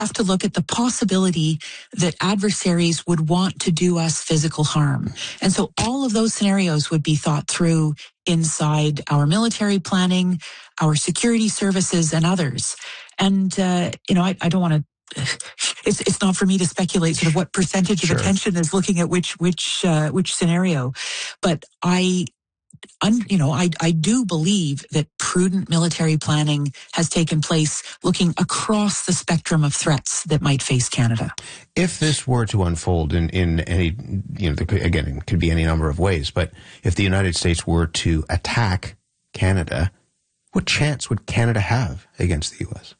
have to look at the possibility that adversaries would want to do us physical harm. And so all of those scenarios would be thought through inside our military planning, our security services, and others. And, I don't want to it's not for me to speculate sort of what percentage of attention is looking at which scenario, but I do believe that prudent military planning has taken place looking across the spectrum of threats that might face Canada. If this were to unfold in any, again, it could be any number of ways, but if the United States were to attack Canada, what chance would Canada have against the U.S.?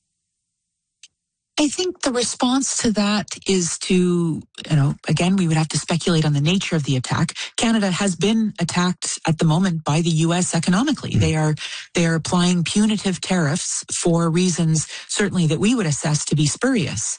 I think the response to that is to, again, we would have to speculate on the nature of the attack. Canada has been attacked at the moment by the U.S. economically. Mm-hmm. They are applying punitive tariffs for reasons certainly that we would assess to be spurious.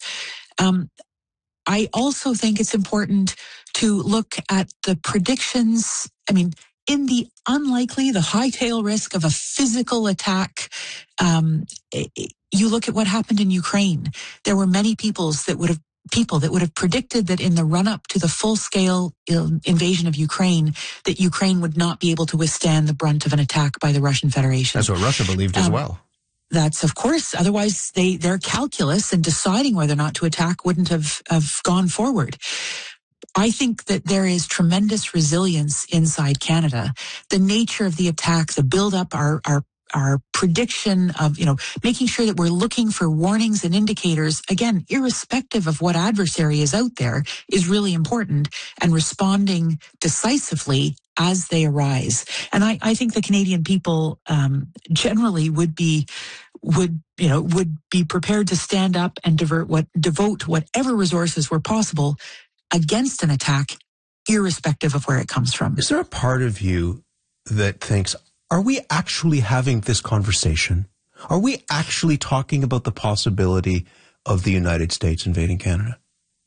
I also think it's important to look at the predictions. I mean, in the unlikely, the high tail risk of a physical attack, you look at what happened in Ukraine. There were many people that would have predicted that in the run-up to the full-scale invasion of Ukraine, that Ukraine would not be able to withstand the brunt of an attack by the Russian Federation. That's what Russia believed as well. That's, of course, otherwise their calculus in deciding whether or not to attack wouldn't have gone forward. I think that there is tremendous resilience inside Canada. The nature of the attack, the build-up, our prediction of, making sure that we're looking for warnings and indicators, again, irrespective of what adversary is out there, is really important, and responding decisively as they arise. And I think the Canadian people generally would be prepared to stand up and devote whatever resources were possible against an attack, irrespective of where it comes from. Is there a part of you that thinks, are we actually having this conversation? Are we actually talking about the possibility of the United States invading Canada?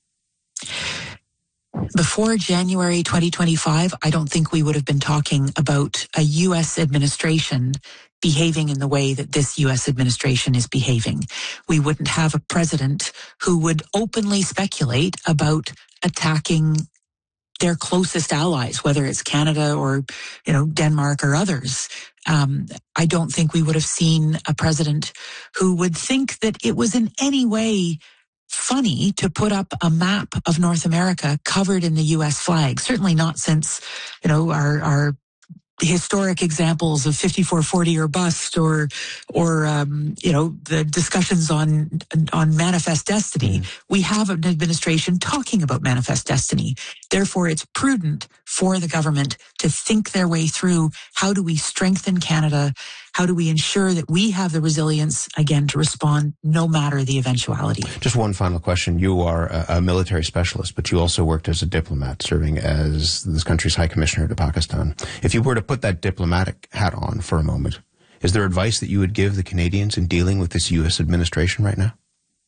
Before January 2025, I don't think we would have been talking about a U.S. administration behaving in the way that this U.S. administration is behaving. We wouldn't have a president who would openly speculate about attacking their closest allies, whether it's Canada or, Denmark or others. I don't think we would have seen a president who would think that it was in any way funny to put up a map of North America covered in the U.S. flag. Certainly not since, our historic examples of 5440 or bust, or the discussions on manifest destiny. We have an administration talking about manifest destiny. Therefore, it's prudent for the government to think their way through, how do we strengthen Canada? How do we ensure that we have the resilience, again, to respond no matter the eventuality? Just one final question. You are a military specialist, but you also worked as a diplomat, serving as this country's High Commissioner to Pakistan. If you were to put that diplomatic hat on for a moment, is there advice that you would give the Canadians in dealing with this U.S. administration right now?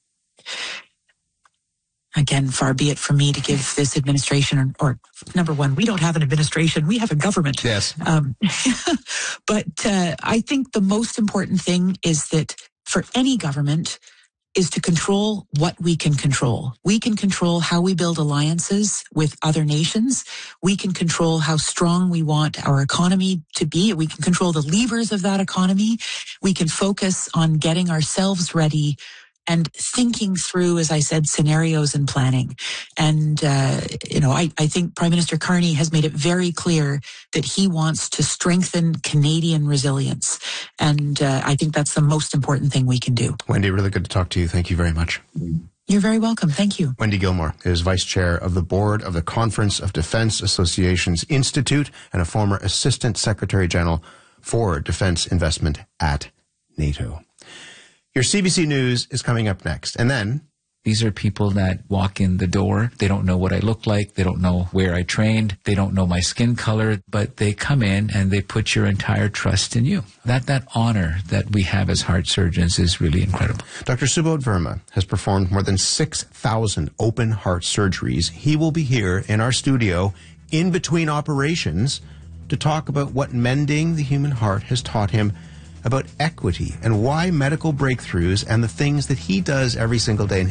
Again, far be it from me to give this administration, or number one, we don't have an administration, we have a government. Yes. But I think the most important thing is that for any government is to control what we can control. We can control how we build alliances with other nations. We can control how strong we want our economy to be. We can control the levers of that economy. We can focus on getting ourselves ready and thinking through, as I said, scenarios and planning. And, I think Prime Minister Carney has made it very clear that he wants to strengthen Canadian resilience. And I think that's the most important thing we can do. Wendy, really good to talk to you. Thank you very much. You're very welcome. Thank you. Wendy Gilmore is Vice Chair of the Board of the Conference of Defense Associations Institute and a former Assistant Secretary General for Defense Investment at NATO. Your CBC News is coming up next. And then these are people that walk in the door. They don't know what I look like. They don't know where I trained. They don't know my skin color, but they come in and they put your entire trust in you. That honor that we have as heart surgeons is really incredible. Dr. Subodh Verma has performed more than 6,000 open heart surgeries. He will be here in our studio in between operations to talk about what mending the human heart has taught him about equity and why medical breakthroughs and the things that he does every single day in